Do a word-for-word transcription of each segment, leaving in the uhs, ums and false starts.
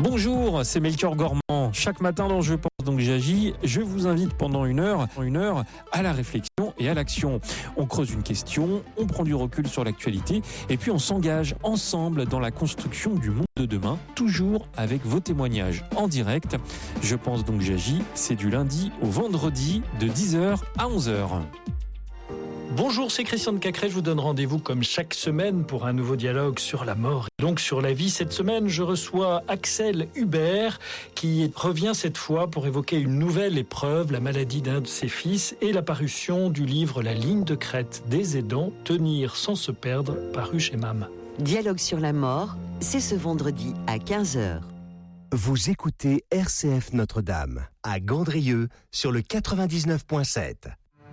Bonjour, c'est Melchior Gormand. Chaque matin dans Je pense donc j'agis, je vous invite pendant une heure, une heure à la réflexion et à l'action. On creuse une question, on prend du recul sur l'actualité et puis on s'engage ensemble dans la construction du monde de demain, toujours avec vos témoignages en direct. Je pense donc j'agis, c'est du lundi au vendredi de dix heures à onze heures. Bonjour, c'est Christian de Cacré. Je vous donne rendez-vous comme chaque semaine pour un nouveau dialogue sur la mort et donc sur la vie. Cette semaine, je reçois Axel Hubert qui revient cette fois pour évoquer une nouvelle épreuve, la maladie d'un de ses fils et la parution du livre La ligne de crête des aidants, tenir sans se perdre, paru chez M A M. Dialogue sur la mort, c'est ce vendredi à quinze heures. Vous écoutez R C F Notre-Dame à Gandrieux sur le quatre-vingt-dix-neuf virgule sept.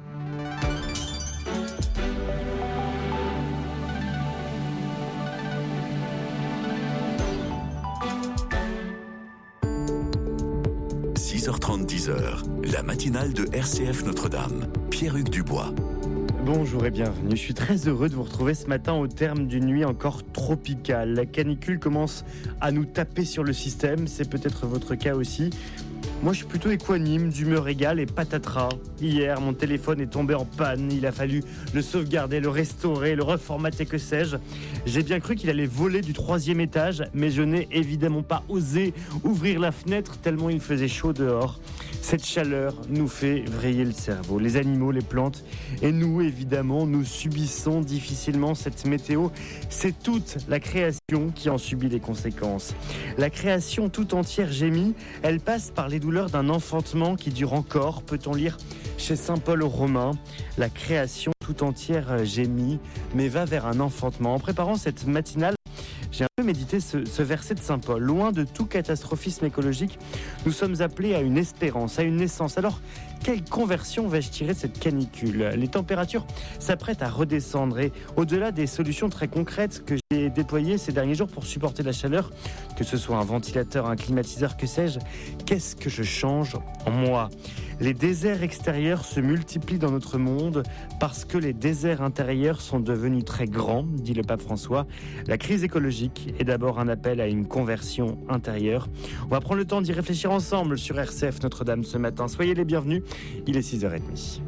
six heures trente, dix heures, la matinale de R C F Notre-Dame, Pierre-Hugues Dubois. Bonjour et bienvenue, je suis très heureux de vous retrouver ce matin au terme d'une nuit encore tropicale. La canicule commence à nous taper sur le système, c'est peut-être votre cas aussi. Moi je suis plutôt équanime, d'humeur égale et patatras. Hier mon téléphone est tombé en panne, il a fallu le sauvegarder, le restaurer, le reformater, que sais-je. J'ai bien cru qu'il allait voler du troisième étage, mais je n'ai évidemment pas osé ouvrir la fenêtre tellement il faisait chaud dehors. Cette chaleur nous fait vriller le cerveau, les animaux, les plantes et nous évidemment, nous subissons difficilement cette météo. C'est toute la création qui en subit les conséquences. La création tout entière gémit, elle passe par les douleurs d'un enfantement qui dure encore, peut-on lire chez saint Paul aux Romains. La création tout entière gémit, mais va vers un enfantement. En préparant cette matinale, j'ai un peu médité ce, ce verset de saint Paul. Loin de tout catastrophisme écologique, nous sommes appelés à une espérance, à une naissance. Alors, quelle conversion vais-je tirer de cette canicule ? Les températures s'apprêtent à redescendre et au-delà des solutions très concrètes que j'ai déployées ces derniers jours pour supporter la chaleur, que ce soit un ventilateur, un climatiseur, que sais-je, qu'est-ce que je change en moi ? Les déserts extérieurs se multiplient dans notre monde parce que les déserts intérieurs sont devenus très grands, dit le pape François. La crise écologique est d'abord un appel à une conversion intérieure. On va prendre le temps d'y réfléchir ensemble sur R C F Notre-Dame ce matin. Soyez les bienvenus, il est six heures trente.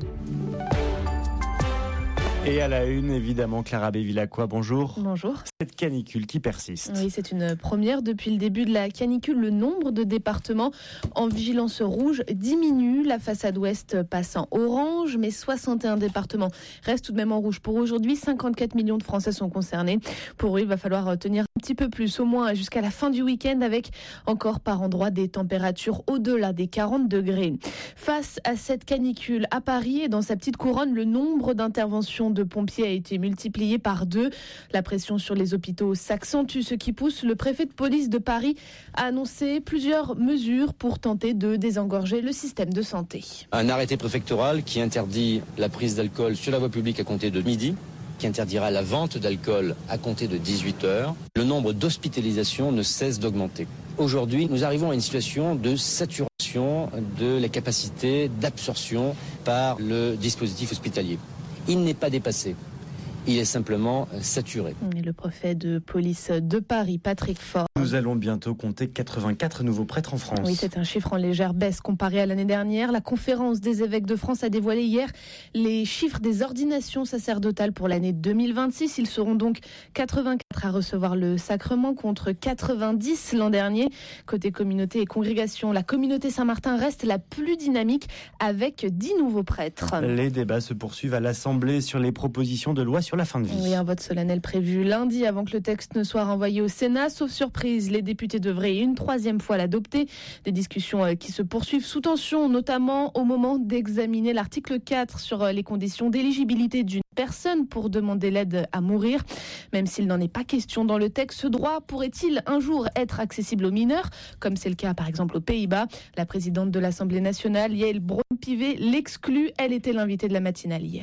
Et à la une, évidemment, Clara Bévilacqua, bonjour. Bonjour. Cette canicule qui persiste. Oui, c'est une première. Depuis le début de la canicule, le nombre de départements en vigilance rouge diminue. La façade ouest passe en orange, mais soixante et un départements restent tout de même en rouge. Pour aujourd'hui, cinquante-quatre millions de Français sont concernés. Pour eux, il va falloir tenir un petit peu plus, au moins jusqu'à la fin du week-end, avec encore par endroits des températures au-delà des quarante degrés. Face à cette canicule, à Paris et dans sa petite couronne, le nombre d'interventions de pompiers a été multiplié par deux. La pression sur les hôpitaux s'accentue, ce qui pousse le préfet de police de Paris à annoncer plusieurs mesures pour tenter de désengorger le système de santé. Un arrêté préfectoral qui interdit la prise d'alcool sur la voie publique à compter de midi, qui interdira la vente d'alcool à compter de dix-huit heures. Le nombre d'hospitalisations ne cesse d'augmenter. Aujourd'hui, nous arrivons à une situation de saturation de la capacité d'absorption par le dispositif hospitalier. Il n'est pas dépassé. Il est simplement saturé. Et le préfet de police de Paris, Patrick Faure. Nous allons bientôt compter quatre-vingt-quatre nouveaux prêtres en France. Oui, c'est un chiffre en légère baisse comparé à l'année dernière. La conférence des évêques de France a dévoilé hier les chiffres des ordinations sacerdotales pour l'année deux mille vingt-six. Ils seront donc quatre-vingt-quatre à recevoir le sacrement contre quatre-vingt-dix l'an dernier. Côté communauté et congrégation, la communauté Saint-Martin reste la plus dynamique avec dix nouveaux prêtres. Les débats se poursuivent à l'Assemblée sur les propositions de loi sur la fin de vie. Oui, un vote solennel prévu lundi avant que le texte ne soit renvoyé au Sénat. Sauf surprise, les députés devraient une troisième fois l'adopter. Des discussions qui se poursuivent sous tension, notamment au moment d'examiner l'article quatre sur les conditions d'éligibilité d'une personne pour demander l'aide à mourir. Même s'il n'en est pas question dans le texte, ce droit pourrait-il un jour être accessible aux mineurs, comme c'est le cas par exemple aux Pays-Bas? La présidente de l'Assemblée nationale, Yael Braun-Pivet, l'exclut. Elle était l'invitée de la matinale hier.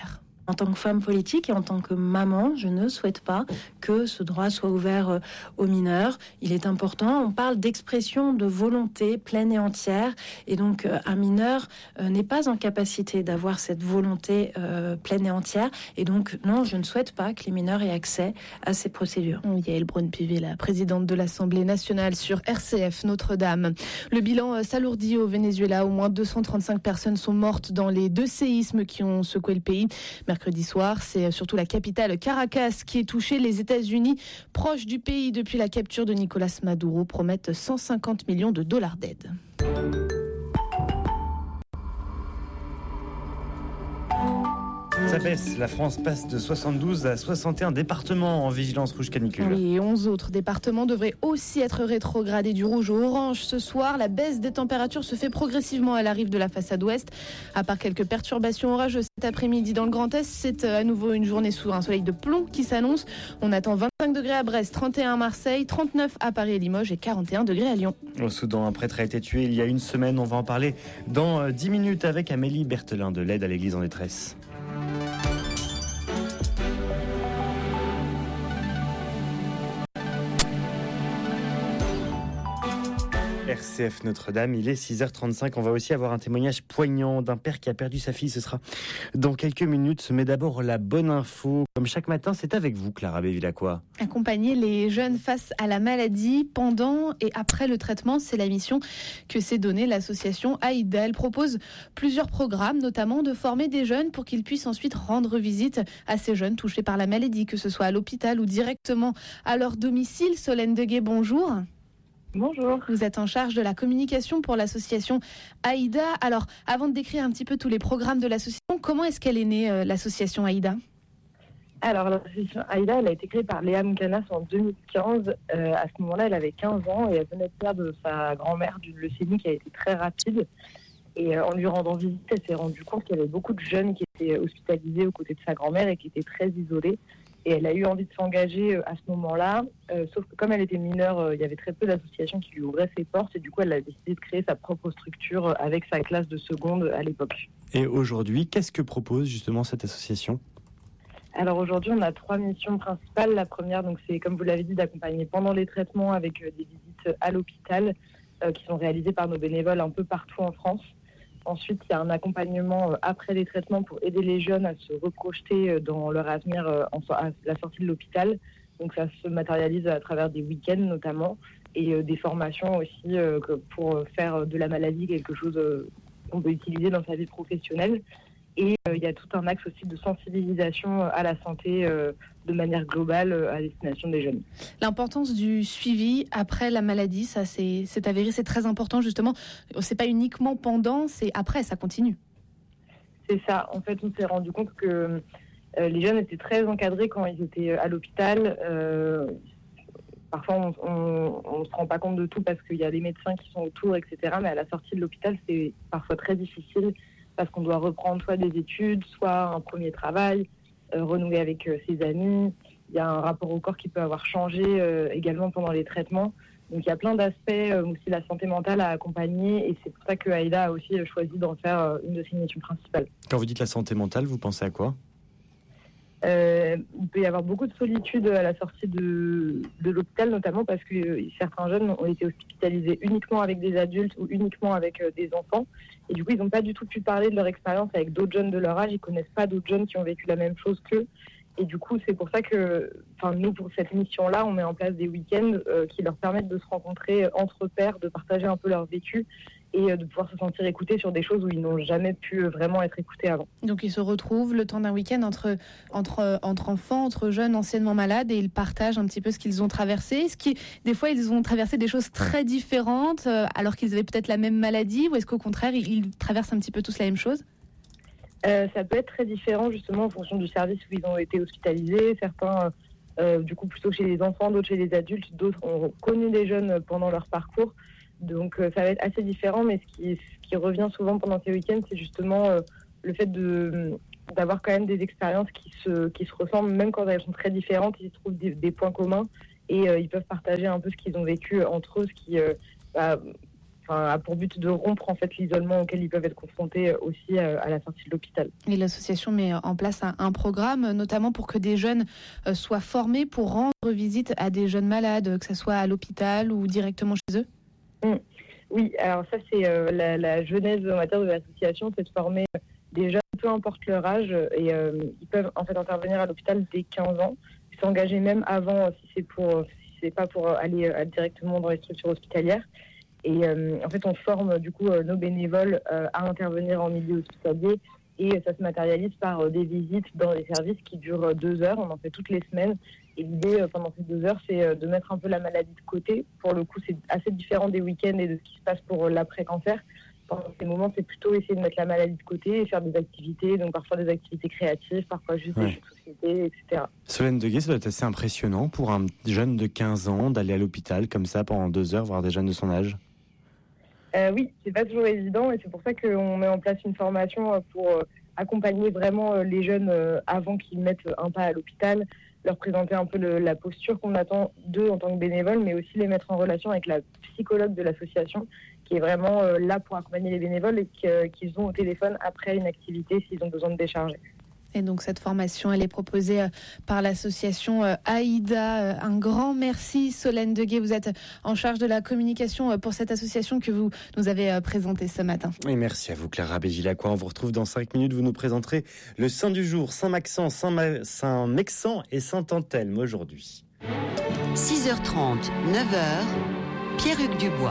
En tant que femme politique et en tant que maman, je ne souhaite pas que ce droit soit ouvert aux mineurs. Il est important, on parle d'expression de volonté pleine et entière, et donc un mineur n'est pas en capacité d'avoir cette volonté euh, pleine et entière, et donc non, je ne souhaite pas que les mineurs aient accès à ces procédures. Yael Braun-Pivet, la présidente de l'Assemblée nationale sur R C F Notre-Dame. Le bilan s'alourdit au Venezuela. Au moins deux cent trente-cinq personnes sont mortes dans les deux séismes qui ont secoué le pays. Mercredi soir, c'est surtout la capitale Caracas qui est touchée. Les États-Unis, proches du pays depuis la capture de Nicolas Maduro, promettent cent cinquante millions de dollars d'aide. Ça baisse, la France passe de soixante-douze à soixante et un départements en vigilance rouge canicule. Oui, et onze autres départements devraient aussi être rétrogradés du rouge au orange ce soir. La baisse des températures se fait progressivement à la rive de la façade ouest. À part quelques perturbations orageuses cet après-midi dans le Grand Est, c'est à nouveau une journée sous un soleil de plomb qui s'annonce. On attend vingt-cinq degrés à Brest, trente et un à Marseille, trente-neuf à Paris et Limoges et quarante et un degrés à Lyon. Au Soudan, un prêtre a été tué il y a une semaine. On va en parler dans dix minutes avec Amélie Berthelin de l'aide à l'église en détresse. R C F Notre-Dame, il est six heures trente-cinq. On va aussi avoir un témoignage poignant d'un père qui a perdu sa fille. Ce sera dans quelques minutes. Mais d'abord, la bonne info. Comme chaque matin, c'est avec vous, Clara Bévilacqua. Accompagner les jeunes face à la maladie pendant et après le traitement, c'est la mission que s'est donnée l'association Aïda. Elle propose plusieurs programmes, notamment de former des jeunes pour qu'ils puissent ensuite rendre visite à ces jeunes touchés par la maladie, que ce soit à l'hôpital ou directement à leur domicile. Solène Deguet, bonjour. Bonjour. Vous êtes en charge de la communication pour l'association Aïda. Alors, avant de décrire un petit peu tous les programmes de l'association, comment est-ce qu'elle est née, euh, l'association Aïda ? Alors, l'association Aïda, elle a été créée par Léa Mkanas en deux mille quinze. Euh, à ce moment-là, elle avait quinze ans et elle venait de perdre sa grand-mère d'une leucémie qui a été très rapide. Et euh, en lui rendant visite, elle s'est rendue compte qu'il y avait beaucoup de jeunes qui étaient hospitalisés aux côtés de sa grand-mère et qui étaient très isolés. Et elle a eu envie de s'engager à ce moment-là, euh, sauf que comme elle était mineure, euh, il y avait très peu d'associations qui lui ouvraient ses portes. Et du coup, elle a décidé de créer sa propre structure avec sa classe de seconde à l'époque. Et aujourd'hui, qu'est-ce que propose justement cette association ? Alors aujourd'hui, on a trois missions principales. La première, donc, c'est, comme vous l'avez dit, d'accompagner pendant les traitements avec euh, des visites à l'hôpital euh, qui sont réalisées par nos bénévoles un peu partout en France. Ensuite, il y a un accompagnement après les traitements pour aider les jeunes à se reprojeter dans leur avenir à la sortie de l'hôpital. Donc ça se matérialise à travers des week-ends notamment et des formations aussi pour faire de la maladie quelque chose qu'on peut utiliser dans sa vie professionnelle. Et euh, il y a tout un axe aussi de sensibilisation à la santé euh, de manière globale euh, à destination des jeunes. L'importance du suivi après la maladie, ça c'est, c'est avéré, c'est très important justement. C'est pas uniquement pendant, c'est après, ça continue. C'est ça. En fait, on s'est rendu compte que euh, les jeunes étaient très encadrés quand ils étaient à l'hôpital. Euh, parfois, on ne se rend pas compte de tout parce qu'il y a des médecins qui sont autour, et cetera. Mais à la sortie de l'hôpital, c'est parfois très difficile parce qu'on doit reprendre soit des études, soit un premier travail, euh, renouer avec euh, ses amis. Il y a un rapport au corps qui peut avoir changé euh, également pendant les traitements. Donc il y a plein d'aspects, euh, aussi la santé mentale à accompagner, et c'est pour ça que Aïda a aussi choisi d'en faire euh, une de ses missions principales. Quand vous dites la santé mentale, vous pensez à quoi ? Euh, il peut y avoir beaucoup de solitude à la sortie de, de l'hôpital, notamment parce que euh, certains jeunes ont été hospitalisés uniquement avec des adultes ou uniquement avec euh, des enfants. Et du coup, ils n'ont pas du tout pu parler de leur expérience avec d'autres jeunes de leur âge. Ils ne connaissent pas d'autres jeunes qui ont vécu la même chose qu'eux. Et du coup, c'est pour ça que, enfin, nous, pour cette mission-là, on met en place des week-ends euh, qui leur permettent de se rencontrer entre pairs, de partager un peu leur vécu et euh, de pouvoir se sentir écoutés sur des choses où ils n'ont jamais pu euh, vraiment être écoutés avant. Donc, ils se retrouvent le temps d'un week-end entre, entre, entre enfants, entre jeunes anciennement malades, et ils partagent un petit peu ce qu'ils ont traversé. Ce qui, des fois, ils ont traversé des choses très différentes euh, alors qu'ils avaient peut-être la même maladie, ou est-ce qu'au contraire, ils, ils traversent un petit peu tous la même chose ? Euh, ça peut être très différent justement en fonction du service où ils ont été hospitalisés. Certains, euh, du coup, plutôt chez les enfants, d'autres chez les adultes, d'autres ont connu des jeunes pendant leur parcours. Donc euh, ça va être assez différent, mais ce qui, ce qui revient souvent pendant ces week-ends, c'est justement euh, le fait de, d'avoir quand même des expériences qui se, qui se ressemblent, même quand elles sont très différentes, ils trouvent des, des points communs et euh, ils peuvent partager un peu ce qu'ils ont vécu entre eux, ce qui... Euh, bah, enfin, a pour but de rompre en fait l'isolement auquel ils peuvent être confrontés aussi à la sortie de l'hôpital. Et l'association met en place un, un programme, notamment pour que des jeunes soient formés pour rendre visite à des jeunes malades, que ce soit à l'hôpital ou directement chez eux. Mmh. Oui, alors ça c'est euh, la, la genèse en matière de l'association, c'est de former des jeunes, peu importe leur âge, et euh, ils peuvent en fait intervenir à l'hôpital dès quinze ans, s'engager même avant si c'est pour si c'est pas pour aller euh, directement dans les structures hospitalières. Et euh, en fait, on forme du coup euh, nos bénévoles euh, à intervenir en milieu hospitalier, et ça se matérialise par euh, des visites dans les services qui durent euh, deux heures. On en fait toutes les semaines. Et l'idée euh, pendant ces deux heures, c'est euh, de mettre un peu la maladie de côté. Pour le coup, c'est assez différent des week-ends et de ce qui se passe pour euh, l'après-cancer. Pendant ces moments, c'est plutôt essayer de mettre la maladie de côté et faire des activités, donc parfois des activités créatives, parfois juste ouais. des jeux de société, et cetera. Solène Deguet, ça doit être assez impressionnant pour un jeune de quinze ans d'aller à l'hôpital comme ça pendant deux heures, voir des jeunes de son âge. Euh, oui, c'est pas toujours évident et c'est pour ça qu'on met en place une formation pour accompagner vraiment les jeunes avant qu'ils mettent un pas à l'hôpital, leur présenter un peu le, la posture qu'on attend d'eux en tant que bénévoles, mais aussi les mettre en relation avec la psychologue de l'association qui est vraiment euh, là pour accompagner les bénévoles et que, qu'ils ont au téléphone après une activité s'ils ont besoin de décharger. Et donc cette formation, elle est proposée par l'association Aïda. Un grand merci Solène Deguet, vous êtes en charge de la communication pour cette association que vous nous avez présentée ce matin. Et merci à vous Clara Bévilacqua, on vous retrouve dans cinq minutes, vous nous présenterez le saint du jour, Saint-Maxent, Saint-Ma- Saint-Mexant et Saint-Anthelme aujourd'hui. six heures trente, neuf heures, Pierre-Hugues Dubois.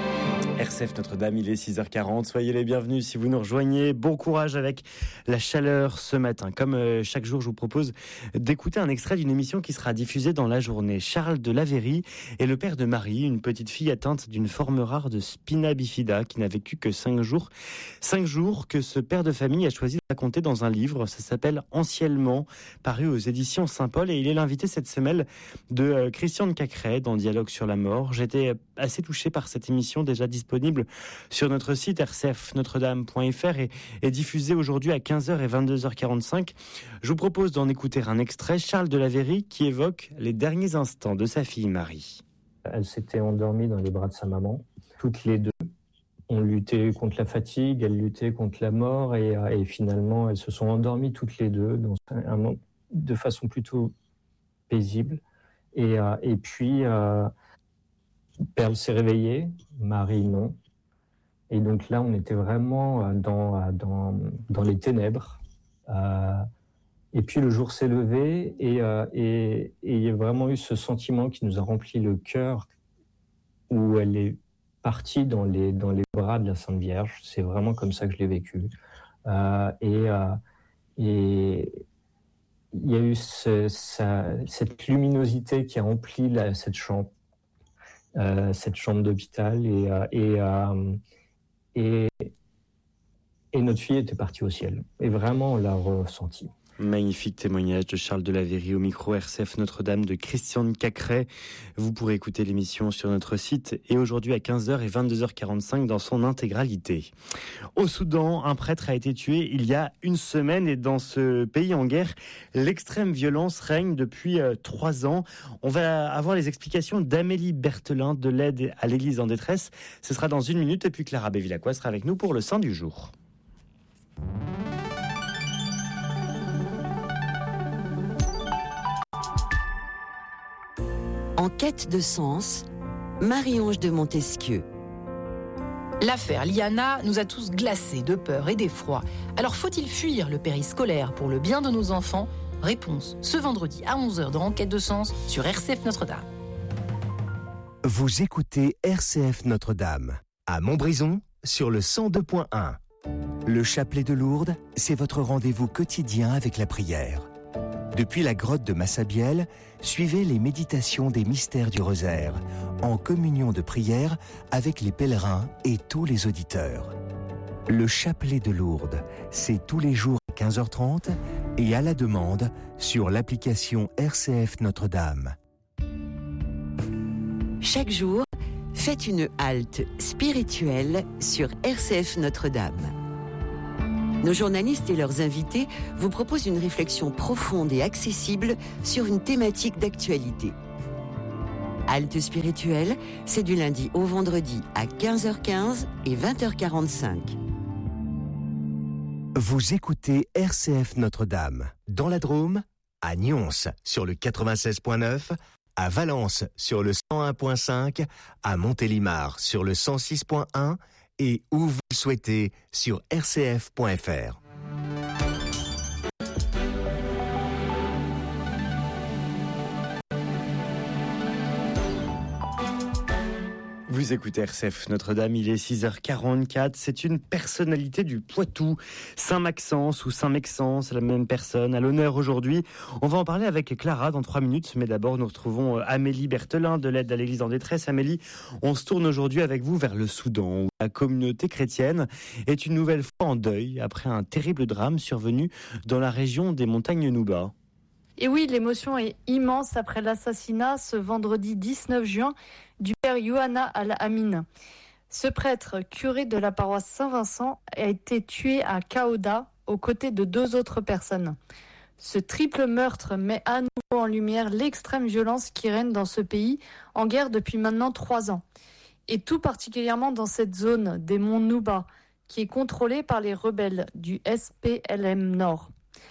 R C F Notre-Dame, il est six heures quarante. Soyez les bienvenus si vous nous rejoignez. Bon courage avec la chaleur ce matin. Comme euh, chaque jour, je vous propose d'écouter un extrait d'une émission qui sera diffusée dans la journée. Charles de Lavéry est le père de Marie, une petite fille atteinte d'une forme rare de spina bifida qui n'a vécu que cinq jours. Cinq jours que ce père de famille a choisi de raconter dans un livre. Ça s'appelle Anciennement, paru aux éditions Saint-Paul. Et il est l'invité cette semaine de euh, Christiane Cacret dans Dialogue sur la mort. J'étais assez touché par cette émission déjà disponible disponible sur notre site r c f notre dame point f r et est diffusé aujourd'hui à quinze heures et vingt-deux heures quarante-cinq. Je vous propose d'en écouter un extrait, Charles de Lavéry qui évoque les derniers instants de sa fille Marie. Elle s'était endormie dans les bras de sa maman. Toutes les deux ont lutté contre la fatigue, elles luttaient contre la mort et, et finalement elles se sont endormies toutes les deux dans un, de façon plutôt paisible. Et, et puis... Euh, Perle s'est réveillée, Marie non. Et donc là, on était vraiment dans, dans, dans les ténèbres. Euh, et puis le jour s'est levé et, euh, et, et il y a vraiment eu ce sentiment qui nous a rempli le cœur où elle est partie dans les, dans les bras de la Sainte Vierge. C'est vraiment comme ça que je l'ai vécu. Euh, et, euh, et il y a eu ce, ça, cette luminosité qui a rempli la, cette chambre. Euh, cette chambre d'hôpital et, euh, et, euh, et, et notre fille était partie au ciel. Et vraiment, on l'a ressenti. Magnifique témoignage de Charles de Lavéry au micro R C F Notre-Dame de Christiane Cacret. Vous pourrez écouter l'émission sur notre site et aujourd'hui à quinze heures et vingt-deux heures quarante-cinq dans son intégralité. Au Soudan, un prêtre a été tué il y a une semaine et dans ce pays en guerre, l'extrême violence règne depuis euh, trois ans. On va avoir les explications d'Amélie Berthelin de l'aide à l'Église en détresse. Ce sera dans une minute et puis Clara Bévilacqua sera avec nous pour le Saint du jour. En quête de sens, Marie-Ange de Montesquieu. L'affaire Liana nous a tous glacés de peur et d'effroi. Alors faut-il fuir le périscolaire pour le bien de nos enfants ? Réponse ce vendredi à onze heures dans Enquête de sens sur R C F Notre-Dame. Vous écoutez R C F Notre-Dame à Montbrison sur le cent deux point un. Le chapelet de Lourdes, c'est votre rendez-vous quotidien avec la prière. Depuis la grotte de Massabielle, suivez les méditations des mystères du rosaire, en communion de prière avec les pèlerins et tous les auditeurs. Le chapelet de Lourdes, c'est tous les jours à quinze heures trente et à la demande sur l'application R C F Notre-Dame. Chaque jour, faites une halte spirituelle sur R C F Notre-Dame. Nos journalistes et leurs invités vous proposent une réflexion profonde et accessible sur une thématique d'actualité. Halte spirituelle, c'est du lundi au vendredi à quinze heures quinze et vingt heures quarante-cinq. Vous écoutez R C F Notre-Dame, dans la Drôme, à Nyons sur le quatre-vingt-seize virgule neuf, à Valence sur le cent un virgule cinq, à Montélimar sur le cent six virgule un et où vous le souhaitez sur r c f point f r. Vous écoutez R C F Notre-Dame, il est six heures quarante-quatre. C'est une personnalité du Poitou, Saint-Maxence ou Saint-Mexence, la même personne, à l'honneur aujourd'hui. On va en parler avec Clara dans trois minutes, mais d'abord nous retrouvons Amélie Berthelin de l'aide à l'Église en détresse. Amélie, on se tourne aujourd'hui avec vous vers le Soudan, où la communauté chrétienne est une nouvelle fois en deuil après un terrible drame survenu dans la région des montagnes Nouba. Et oui, l'émotion est immense après l'assassinat ce vendredi dix-neuf juin du père Yohanna Al-Amin. Ce prêtre, curé de la paroisse Saint-Vincent, a été tué à Kaouda aux côtés de deux autres personnes. Ce triple meurtre met à nouveau en lumière l'extrême violence qui règne dans ce pays, en guerre depuis maintenant trois ans. Et tout particulièrement dans cette zone des monts Nouba, qui est contrôlée par les rebelles du S P L M Nord.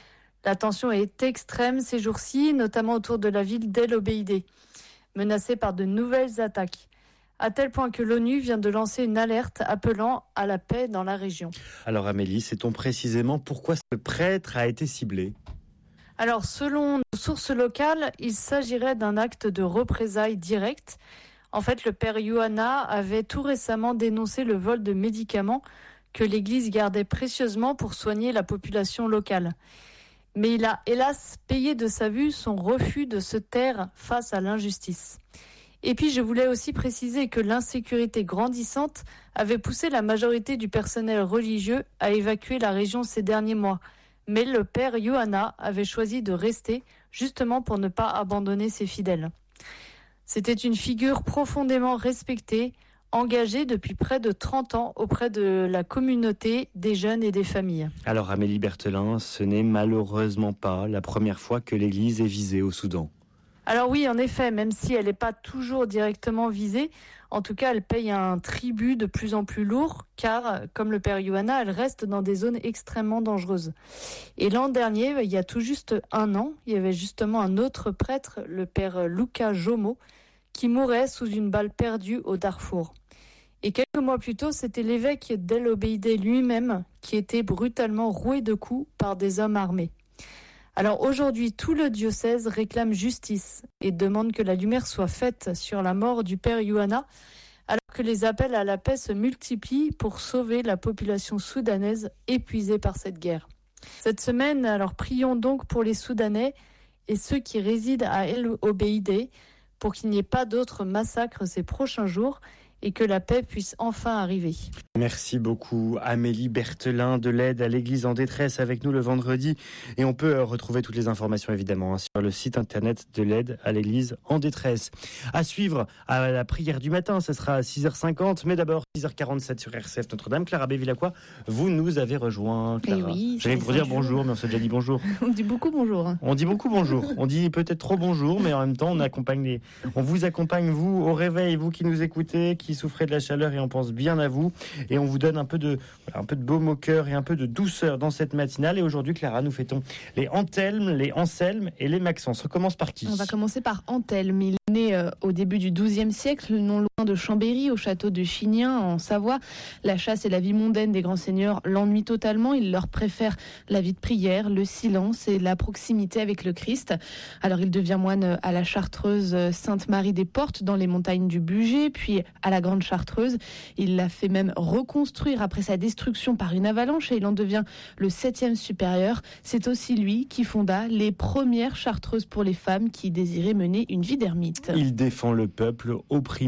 La tension est extrême ces jours-ci, notamment autour de la ville d'El Obeidé, menacée par de nouvelles attaques, à tel point que l'ONU vient de lancer une alerte appelant à la paix dans la région. Alors Amélie, sait-on précisément pourquoi ce prêtre a été ciblé ? Alors selon nos sources locales, il s'agirait d'un acte de représailles direct. En fait, le père Yohanna avait tout récemment dénoncé le vol de médicaments que l'Église gardait précieusement pour soigner la population locale. Mais il a hélas payé de sa vue son refus de se taire face à l'injustice. Et puis je voulais aussi préciser que l'insécurité grandissante avait poussé la majorité du personnel religieux à évacuer la région ces derniers mois. Mais le père Yohanna avait choisi de rester justement pour ne pas abandonner ses fidèles. C'était une figure profondément respectée, engagée depuis près de trente ans auprès de la communauté, des jeunes et des familles. Alors Amélie Berthelin, ce n'est malheureusement pas la première fois que l'Église est visée au Soudan. Alors oui, en effet, même si elle n'est pas toujours directement visée, en tout cas elle paye un tribut de plus en plus lourd, car comme le père Yohanna, elle reste dans des zones extrêmement dangereuses. Et l'an dernier, il y a tout juste un an, il y avait justement un autre prêtre, le père Luka Jomo, qui mourait sous une balle perdue au Darfour. Et quelques mois plus tôt, c'était l'évêque d'El Obeidé lui-même qui était brutalement roué de coups par des hommes armés. Alors aujourd'hui, tout le diocèse réclame justice et demande que la lumière soit faite sur la mort du père Yohanna, alors que les appels à la paix se multiplient pour sauver la population soudanaise épuisée par cette guerre. Cette semaine, alors prions donc pour les Soudanais et ceux qui résident à El Obeidé pour qu'il n'y ait pas d'autres massacres ces prochains jours et que la paix puisse enfin arriver. Merci beaucoup Amélie Berthelin de l'aide à l'Église en détresse avec nous le vendredi. Et on peut retrouver toutes les informations évidemment sur le site internet de l'aide à l'Église en détresse. À suivre à la prière du matin, ce sera à six heures cinquante, mais d'abord six heures quarante-sept sur R C F Notre-Dame. Clara Bévilacqua, vous nous avez rejoint. Clara. Et oui, j'allais vous dire bonjour, mais on s'est déjà dit bonjour. On dit beaucoup bonjour. On dit beaucoup bonjour. On dit peut-être trop bonjour, mais en même temps on accompagne les... on vous accompagne vous au réveil, vous qui nous écoutez, qui souffrez de la chaleur et on pense bien à vous et on vous donne un peu de voilà, un peu de baume au cœur et un peu de douceur dans cette matinale. Et aujourd'hui, Clara, nous fêtons les Anthelme, les Anselme et les Maxence. On commence par qui ? On va commencer par Anthelme. Il est né euh, au début du douzième siècle, non loin de Chambéry, au château de Chignien, en Savoie. La chasse et la vie mondaine des grands seigneurs l'ennuient totalement. Il leur préfère la vie de prière, le silence et la proximité avec le Christ. Alors il devient moine à la chartreuse Sainte-Marie-des-Portes, dans les montagnes du Bugey, puis à la Grande Chartreuse. Il l'a fait même reconstruire après sa destruction par une avalanche et il en devient le septième supérieur. C'est aussi lui qui fonda les premières chartreuses pour les femmes qui désiraient mener une vie d'ermite. Il défend le peuple opprimé par le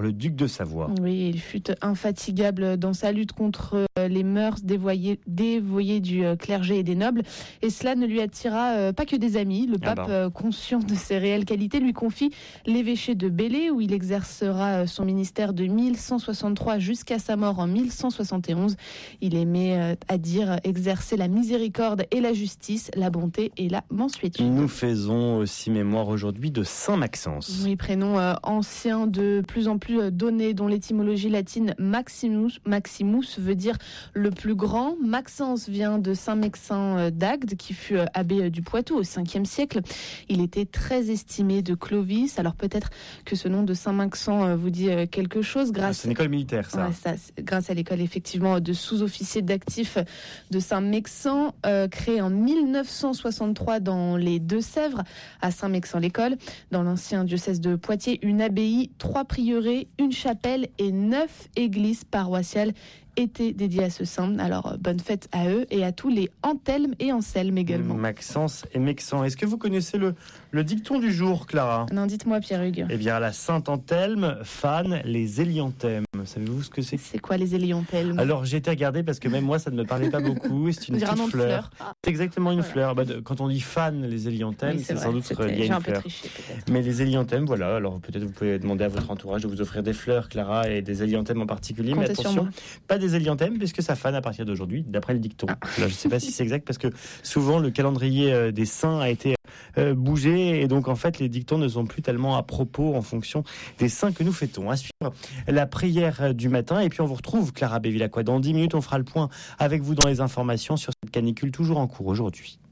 le duc de Savoie. Oui, il fut infatigable dans sa lutte contre les mœurs dévoyées, dévoyées du clergé et des nobles. Et cela ne lui attira pas que des amis. Le pape, ah ben. conscient de ses réelles qualités, lui confie l'évêché de Belley, où il exercera son ministère de mille cent soixante-trois jusqu'à sa mort en mille cent soixante et onze. Il aimait à dire exercer la miséricorde et la justice, la bonté et la mansuétude. Nous faisons aussi mémoire aujourd'hui de Saint Maxence. Oui, prénom euh, ancien de plus en plus donné, dont l'étymologie latine Maximus, Maximus veut dire le plus grand. Maxence vient de Saint-Mexin d'Agde, qui fut abbé du Poitou au cinquième siècle. Il était très estimé de Clovis. Alors peut-être que ce nom de Saint-Maxent vous dit quelque chose. Grâce... Ah, c'est une école militaire, ça. Ouais, ça grâce à l'école effectivement de sous-officiers d'actifs de Saint-Mexent, euh, créée en mille neuf cent soixante-trois dans les Deux-Sèvres, à Saint-Mexent-l'École, dans l'ancien diocèse de Poitiers, une abbaye, trois prieurés, une chapelle et neuf églises paroissiales étaient dédiées à ce saint. Alors, bonne fête à eux et à tous les Anthelme et Anselme également. Maxence et Mexent. Est-ce que vous connaissez le, le dicton du jour, Clara ? Non, dites-moi, Pierre-Hugues. Eh bien, la Sainte Anthelme fan les élianthèmes. Savez-vous ce que c'est ? C'est quoi les élianthèmes ? Alors, j'ai été regarder parce que même moi, ça ne me parlait pas beaucoup. C'est une petite fleur. fleur. Ah. C'est exactement une voilà. fleur. Bah, de, quand on dit fan les élianthèmes, oui, c'est, c'est sans doute lié à une fleur. Triché, Mais les élianthèmes, voilà. Alors, peut-être vous pouvez demander à votre entourage de vous offrir des fleurs, Clara, et des élianthèmes en particulier. Comptez Mais attention, pas des élianthèmes, puisque ça fane à partir d'aujourd'hui, d'après le dicton. Ah. Là, je ne sais pas si c'est exact, parce que souvent, le calendrier des saints a été euh, bougé, et donc, en fait, les dictons ne sont plus tellement à propos en fonction des saints que nous fêtons. À suivre la prière du matin, et puis on vous retrouve, Clara Bévilacqua. Dans dix minutes, on fera le point avec vous dans les informations sur cette canicule toujours en cours aujourd'hui.